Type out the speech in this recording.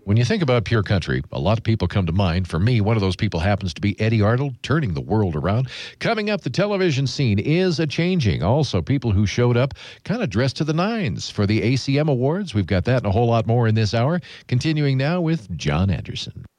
When you think about pure country, a lot of people come to mind. For me, one of those people happens to be Eddie Arnold, turning the world around. Coming up, the television scene is a-changing. Also, people who showed up kind of dressed to the nines for the ACM Awards. We've got that and a whole lot more in this hour. Continuing now with John Anderson.